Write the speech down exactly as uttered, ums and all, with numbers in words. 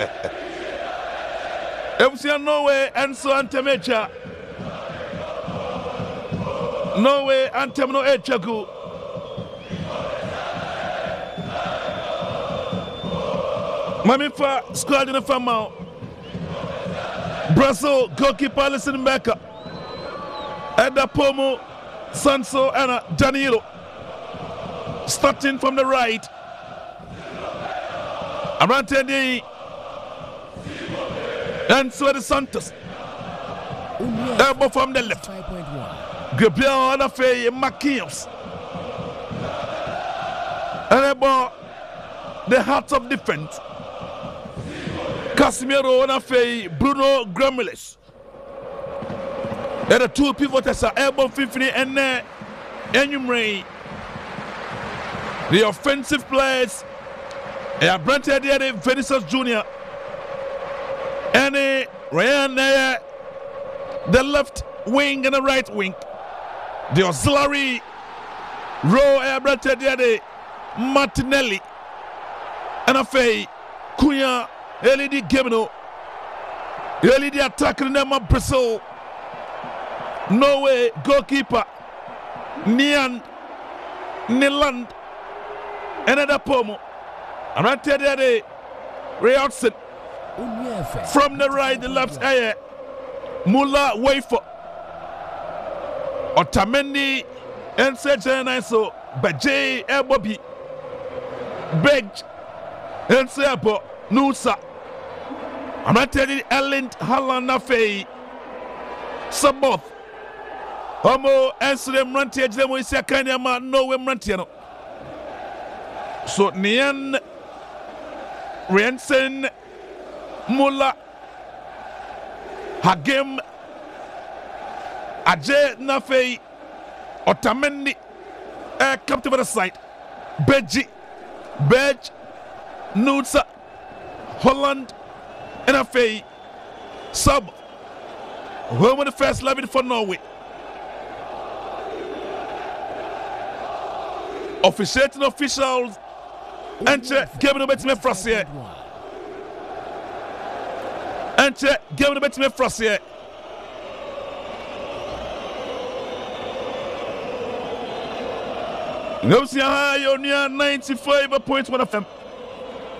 Ebusia Norway and so Antemecha. Norway Antemno Echaku. Mamifa squad in the farm. Brazil goalkeeper listening back up. Eda Pomo, Sanso, and Danilo. Starting from the right. Arantedi and Suede Santos. Elbow from the left. Gabriel Anafe Makios. And about the heart of defense. Casimiro Anafe, Bruno Grameles. And the two pivots are Elbow Fifty and Enyumre. The offensive players. Yeah, Brent Eddie Vinicius Junior and uh, Ryan uh, the left wing and the right wing. The auxiliary row uh, Brent Eddie Martinelli and a Fay Cunha L E D Gemino L E D attacking them of Brazil. Norway goalkeeper Nian Niland and Eda Pomo. I'm not telling you the Rayotson from the right, the left, air. Mula Wafer Otamendi and Sejan so Bajay Ebobi Beg and Sebo Nusa. I'm not telling you Erling Haaland Nafe Saboth Homo and Sudem Rantier them we say kind of man no way Rantiano. So Nian Rensen Mula Hagem Ajay Nafe Otamendi uh, come to the side Beji Bej Nutsa Holland and Afe Sub who were the first eleven for Norway. Officiating officials Enter Kevin Betime Frasier. Enter Kevin Betime Frasier. No, see how you're near ninety-five point one F M.